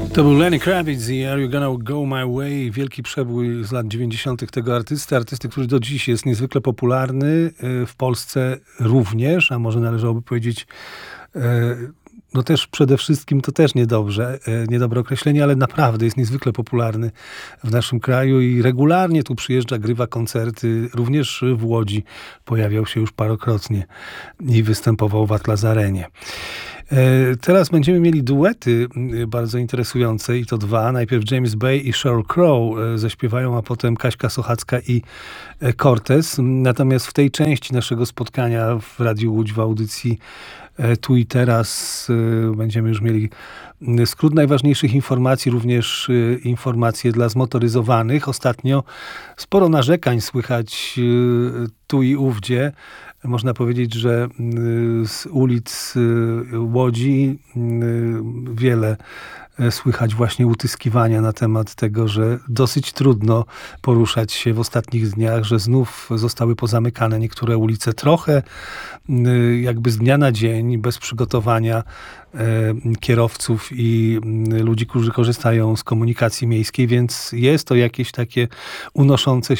To był Lenny Kravitz i Are You Gonna Go My Way? Wielki przebój z lat 90. tego artysty, który do dziś jest niezwykle popularny, w Polsce również, a może należałoby powiedzieć, no też przede wszystkim, to też niedobre określenie, ale naprawdę jest niezwykle popularny w naszym kraju i regularnie tu przyjeżdża, grywa koncerty, również w Łodzi pojawiał się już parokrotnie i występował w Atlas Arenie. Teraz będziemy mieli duety bardzo interesujące i to dwa. Najpierw James Bay i Sheryl Crow zaśpiewają, a potem Kaśka Sochacka i Cortez. Natomiast w tej części naszego spotkania w Radiu Łódź w audycji Tu i Teraz będziemy już mieli skrót najważniejszych informacji, również informacje dla zmotoryzowanych. Ostatnio sporo narzekań słychać tu i ówdzie. Można powiedzieć, że z ulic Łodzi wiele słychać właśnie utyskiwania na temat tego, że dosyć trudno poruszać się w ostatnich dniach, że znów zostały pozamykane niektóre ulice trochę jakby z dnia na dzień, bez przygotowania kierowców i ludzi, którzy korzystają z komunikacji miejskiej, więc jest to jakieś takie unoszący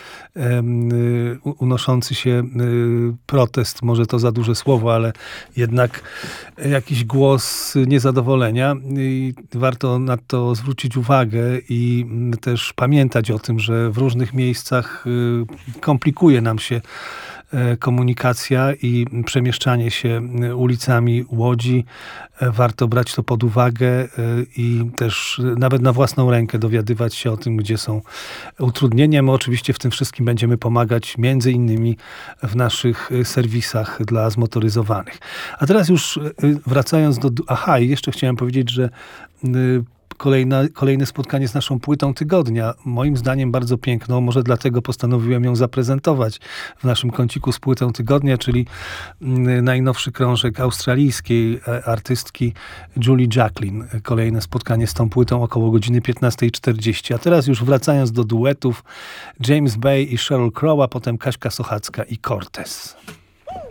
się protest, może to za duże słowo, ale jednak jakiś głos niezadowolenia i warto na to zwrócić uwagę i też pamiętać o tym, że w różnych miejscach komplikuje nam się komunikacja i przemieszczanie się ulicami Łodzi. Warto brać to pod uwagę i też nawet na własną rękę dowiadywać się o tym, gdzie są utrudnienia. My oczywiście w tym wszystkim będziemy pomagać między innymi w naszych serwisach dla zmotoryzowanych. A teraz już wracając do... Aha, i jeszcze chciałem powiedzieć, że kolejne spotkanie z naszą płytą tygodnia. Moim zdaniem bardzo piękną, może dlatego postanowiłem ją zaprezentować w naszym kąciku z płytą tygodnia, czyli najnowszy krążek australijskiej artystki Julie Jacklin. Kolejne spotkanie z tą płytą około godziny 15:40. A teraz już wracając do duetów, James Bay i Sheryl Crow, a potem Kaśka Sochacka i Cortez.